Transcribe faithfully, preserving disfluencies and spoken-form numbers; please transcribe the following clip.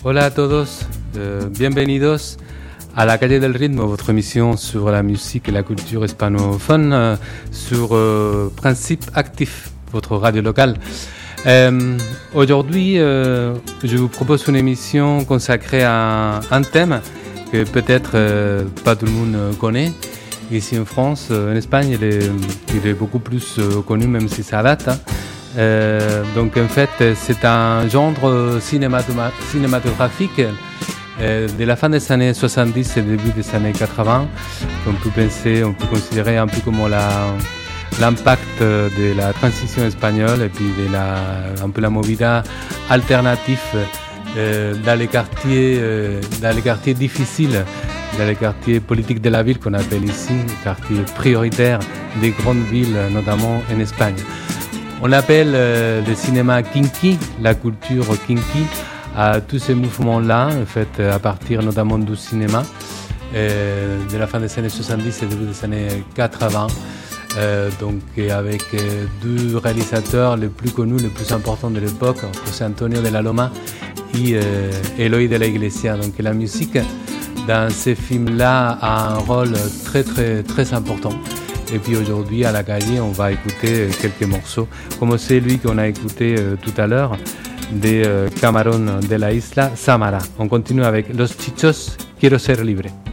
Hola a todos, euh, bienvenidos à la Calle del Ritmo, votre émission sur la musique et la culture hispanophone euh, sur euh, Principe Actif, votre radio locale. Euh, aujourd'hui, euh, je vous propose une émission consacrée à un thème que peut-être euh, pas tout le monde connaît. Ici en France, en Espagne, il est, il est beaucoup plus euh, connu, même si ça date. Hein. Euh, donc en fait, c'est un genre cinématoma- cinématographique euh, de la fin des années soixante-dix et début des années quatre-vingts, qu'on peut penser, on peut considérer un peu comme la, l'impact de la transition espagnole et puis de la, un peu la movida alternative euh, dans les quartiers, euh, dans les quartiers difficiles, dans les quartiers politiques de la ville qu'on appelle ici, les quartiers prioritaires des grandes villes, notamment en Espagne. On appelle euh, le cinéma kinky, la culture kinky, à tous ces mouvements-là, en fait, à partir notamment du cinéma, euh, de la fin des années soixante-dix et début des années quatre-vingts. Euh, donc avec euh, deux réalisateurs les plus connus, les plus importants de l'époque, José Antonio de la Loma et euh, Eloy de la Iglesia. Donc la musique dans ces films-là a un rôle très très très important. Et puis aujourd'hui à la Calle, on va écouter quelques morceaux, comme celui qu'on a écouté euh, tout à l'heure, de euh, Camarón de la Isla, Samara. On continue avec Los Chichos, Quiero Ser Libre.